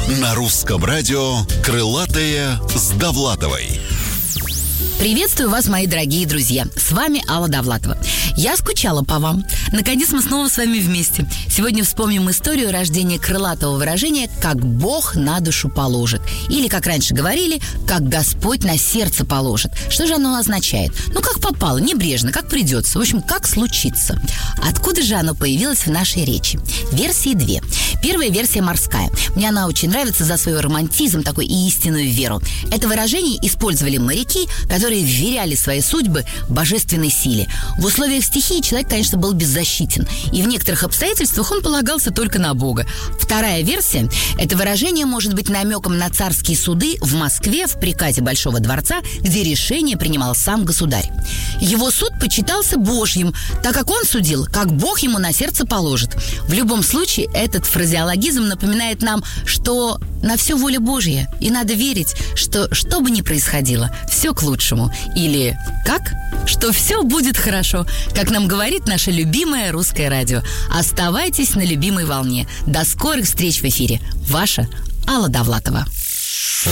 На русском радио «Крылатая с Довлатовой». Приветствую вас, мои дорогие друзья. С вами Алла Довлатова. Я скучала по вам. Наконец мы снова с вами вместе. Сегодня вспомним историю рождения крылатого выражения «как Бог на душу положит». Или, как раньше говорили, «как Господь на сердце положит». Что же оно означает? Ну, как попало, небрежно, как придется. В общем, как случится. Откуда же оно появилось в нашей речи? Версии две. Первая версия морская. Мне она очень нравится за свой романтизм, такой и истинную веру. Это выражение использовали моряки, которые вверяли свои судьбы божественной силе. В условиях стихии человек, конечно, был беззащитен, и в некоторых обстоятельствах он полагался только на Бога. Вторая версия. Это выражение может быть намеком на царские суды в Москве в приказе Большого дворца, где решение принимал сам государь. Его суд почитался Божьим, так как он судил, как Бог ему на сердце положит. В любом случае, этот фразеологизм напоминает нам, что на все воля Божья, и надо верить, что бы ни происходило, все к лучшему. Или как? Что все будет хорошо, как нам говорит наше любимое русское радио. Оставайтесь на любимой волне. До скорых встреч в эфире. Ваша Алла Довлатова.